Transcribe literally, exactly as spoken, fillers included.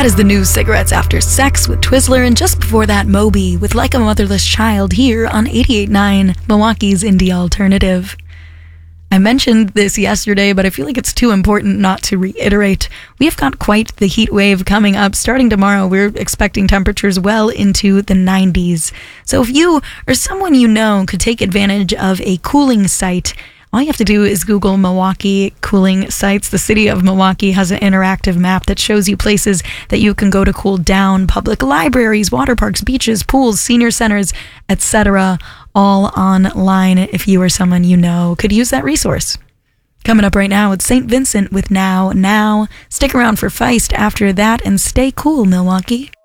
is the new Cigarettes After Sex with Twizzler, and just before that, Moby with Like a Motherless Child here on eighty-eight point nine, Milwaukee's Indie Alternative. I mentioned this yesterday, but I feel like it's too important not to reiterate. We have got quite the heat wave coming up. Starting tomorrow, we're expecting temperatures well into the nineties. So if you or someone you know could take advantage of a cooling site, all you have to do is Google Milwaukee cooling sites. The city of Milwaukee has an interactive map that shows you places that you can go to cool down. Public libraries, water parks, beaches, pools, senior centers, et cetera, all online if you or someone you know could use that resource. Coming up right now, it's Saint Vincent with Now Now. Stick around for Feist after that and stay cool, Milwaukee.